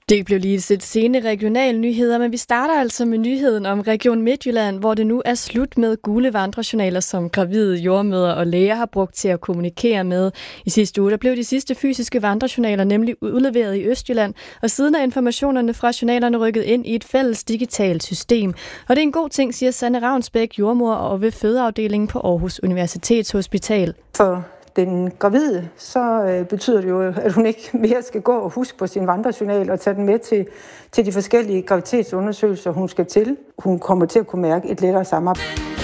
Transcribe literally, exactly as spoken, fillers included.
Det blev lige lidt sene regionale nyheder, men vi starter altså med nyheden om Region Midtjylland, hvor det nu er slut med gule vandrejournaler, som gravide jordmødre og læger har brugt til at kommunikere med. I sidste uge der blev de sidste fysiske vandrejournaler nemlig udleveret i Østjylland, og siden er informationerne fra journalerne rykket ind i et fælles digitalt system. Og det er en god ting, siger Sanne Ravnsbæk, jordmor og ved fødeafdelingen på Aarhus Universitetshospital. For den gravide, så øh, betyder det jo, at hun ikke mere skal gå og huske på sin vandrejournal og tage den med til, til de forskellige graviditetsundersøgelser, hun skal til. Hun kommer til at kunne mærke et lettere samarbejde.